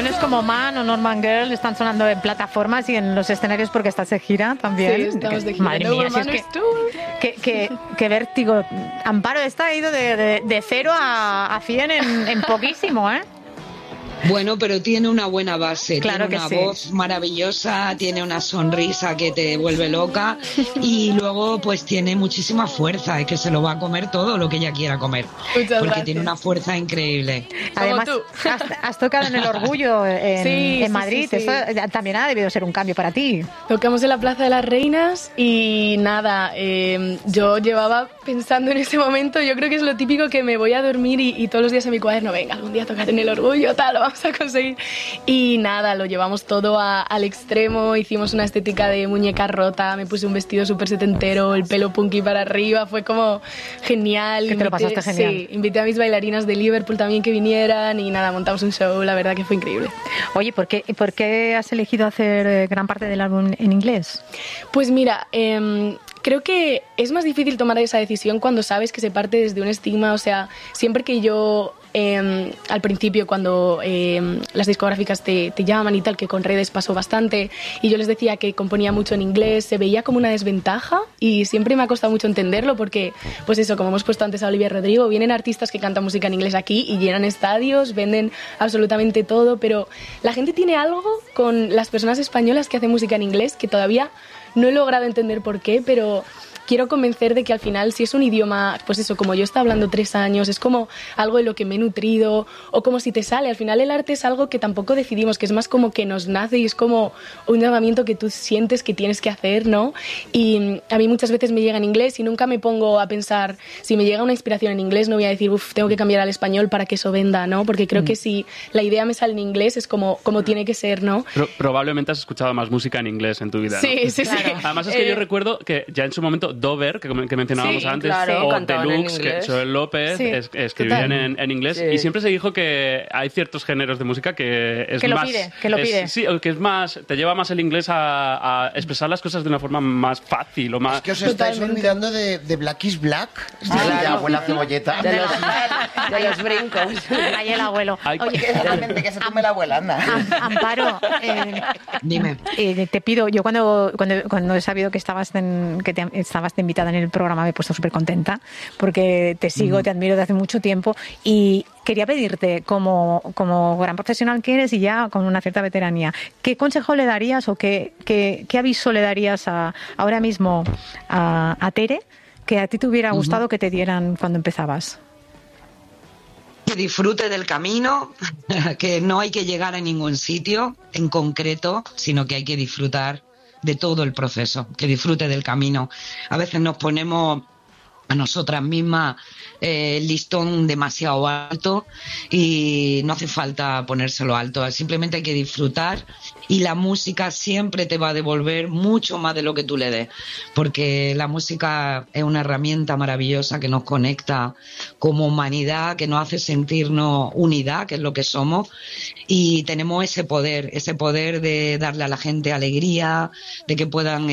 canciones como Man o Norman Girl están sonando en plataformas y en los escenarios porque estás de gira también. Sí, estamos de gira. Madre mía, si es que vértigo. Amparo, esta ha ido de 0 a 100 en poquísimo, ¿eh? Bueno, pero tiene una buena base, claro, tiene una sí. voz maravillosa, tiene una sonrisa que te vuelve loca y luego pues tiene muchísima fuerza, es que se lo va a comer todo lo que ella quiera comer, porque tiene una fuerza increíble. Además, has tocado en el Orgullo en Madrid, sí. Eso también ha debido ser un cambio para ti. Tocamos en la Plaza de las Reinas y nada, yo llevaba pensando en ese momento, yo creo que es lo típico que me voy a dormir y todos los días en mi cuaderno, venga, algún día tocar en el Orgullo, tal, lo vamos a conseguir. Y nada, lo llevamos todo al extremo, hicimos una estética de muñeca rota, me puse un vestido súper setentero, el pelo punky para arriba, fue como genial. Que te lo pasaste genial. Sí, invité a mis bailarinas de Liverpool también que vinieran y nada, montamos un show, la verdad que fue increíble. Oye, ¿por qué has elegido hacer gran parte del álbum en inglés? Pues mira, creo que es más difícil tomar esa decisión cuando sabes que se parte desde un estigma, o sea, siempre que yo al principio cuando las discográficas te llaman y tal, que con redes pasó bastante y yo les decía que componía mucho en inglés, se veía como una desventaja y siempre me ha costado mucho entenderlo porque, pues eso, como hemos puesto antes a Olivia Rodrigo, vienen artistas que cantan música en inglés aquí y llenan estadios, venden absolutamente todo, pero la gente tiene algo con las personas españolas que hacen música en inglés que todavía no he logrado entender por qué, pero quiero convencer de que al final, si es un idioma, pues eso, como yo estaba hablando 3 años, es como algo de lo que me he nutrido, o como si te sale. Al final el arte es algo que tampoco decidimos, que es más como que nos nace y es como un llamamiento que tú sientes que tienes que hacer, ¿no? Y a mí muchas veces me llega en inglés y nunca me pongo a pensar, si me llega una inspiración en inglés, no voy a decir, tengo que cambiar al español para que eso venda, ¿no? Porque creo que si la idea me sale en inglés es como tiene que ser, ¿no? Probablemente has escuchado más música en inglés en tu vida, ¿no? Sí. Además es que yo recuerdo que ya en su momento Dover, que mencionábamos antes, claro, o Deluxe, que Joel López escribían en inglés, y siempre se dijo que hay ciertos géneros de música que es más... Que lo pide. Sí, que es más... Te lleva más el inglés a expresar las cosas de una forma más fácil o más... Es que os estáis olvidando de Black is Black, de Abuela Cebolleta. De los brincos. Ahí el abuelo. Oye, realmente que se tome la abuela, anda. Amparo, Dime. Te pido, yo cuando he sabido que estabas estabas de invitada en el programa me he puesto súper contenta porque te sigo, te admiro desde hace mucho tiempo y quería pedirte, como gran profesional que eres y ya con una cierta veteranía, ¿qué consejo le darías o qué aviso le darías ahora mismo a Tere que a ti te hubiera gustado que te dieran cuando empezabas? Que disfrute del camino, que no hay que llegar a ningún sitio en concreto, sino que hay que disfrutar de todo el proceso, que disfrute del camino. A veces nos ponemos a nosotras mismas el listón demasiado alto y no hace falta ponérselo alto, simplemente hay que disfrutar y la música siempre te va a devolver mucho más de lo que tú le des, porque la música es una herramienta maravillosa que nos conecta como humanidad, que nos hace sentirnos unidad, que es lo que somos, y tenemos ese poder de darle a la gente alegría, de que puedan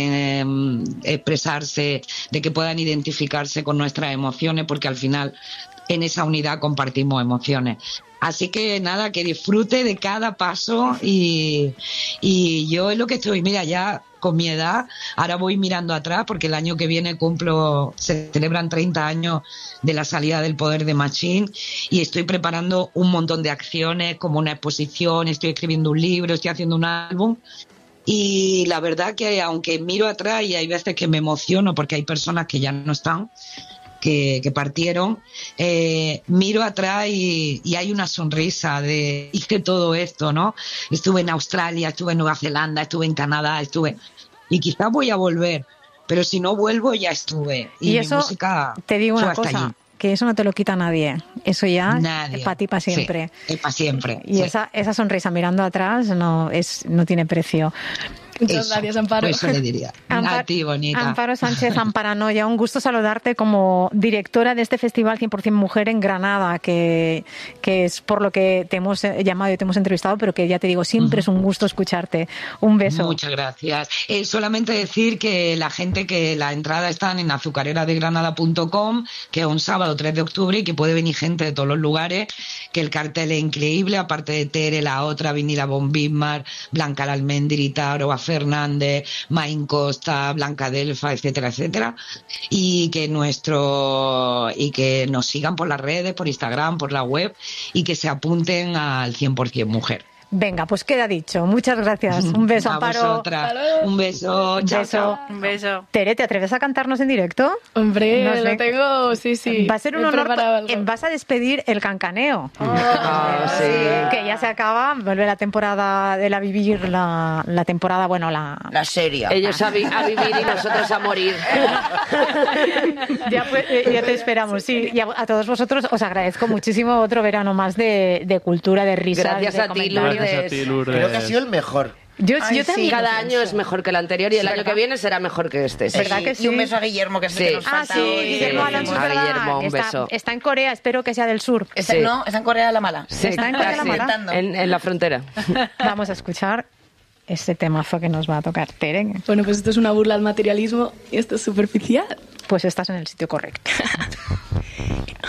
expresarse, de que puedan identificarse con nuestras emociones, porque al final en esa unidad compartimos emociones. Así que nada, que disfrute de cada paso y yo es lo que estoy, mira, ya con mi edad, ahora voy mirando atrás porque el año que viene se celebran 30 años de la salida del poder de Machín y estoy preparando un montón de acciones como una exposición, estoy escribiendo un libro, estoy haciendo un álbum. Y la verdad que aunque miro atrás y hay veces que me emociono porque hay personas que ya no están, que partieron, miro atrás y hay una sonrisa de hice todo esto, ¿no? Estuve en Australia, estuve en Nueva Zelanda, estuve en Canadá, y quizás voy a volver, pero si no vuelvo ya estuve. Y eso, mi música te digo una fue hasta cosa, allí. Que eso no te lo quita nadie. Eso ya Nadie. es para ti, para siempre. Sí, es para siempre. Y sí. esa sonrisa mirando atrás no tiene precio. Muchas gracias, Amparo. Pues eso le diría. A ti, bonita. Amparo Sánchez Amparanoia, un gusto saludarte como directora de este Festival 100% Mujer en Granada, que es por lo que te hemos llamado y te hemos entrevistado, pero que ya te digo, siempre es un gusto escucharte. Un beso. Muchas gracias. Solamente decir que la gente, que la entrada está en azucareradegranada.com, que es un sábado 3 de octubre y que puede venir gente de todos los lugares, que el cartel es increíble, aparte de Tere, la otra, Vinila von Bismarck, Blanca la Almendrita, Aroa Fernández, Maín Costa, Blanca Delfa, etcétera, etcétera, y que nos sigan por las redes, por Instagram, por la web, y que se apunten al 100% Mujer. Venga, pues queda dicho. Muchas gracias. Un beso, Amparo. Un beso. Chao. Un beso. Tere, ¿te atreves a cantarnos en directo? Hombre, no sé. Lo tengo, sí. Va a ser un honor. Vas a despedir el cancaneo. Sí. Que ya se acaba. Vuelve la temporada de la vivir, la temporada, bueno, la serie. Ellos a vivir y nosotros a morir. Ya te esperamos, sí. Y a todos vosotros os agradezco muchísimo otro verano más de cultura, de risas. Gracias a ti, Lourdes. Gracias a ti, Lourdes. Creo que ha sido el mejor. Yo también. Cada año es mejor que el anterior y el año que viene será mejor que este. ¿Verdad que sí? Y un beso a Guillermo, que es el que nos falta hoy. Guillermo Alonso, Guillermo, un beso. Está en Corea, espero que sea del sur. No, está en Corea de la Mala. Sí, está en Corea de la Mala. En la frontera. Vamos a escuchar este temazo que nos va a tocar Tere. Bueno, pues esto es una burla al materialismo y esto es superficial. Pues estás en el sitio correcto.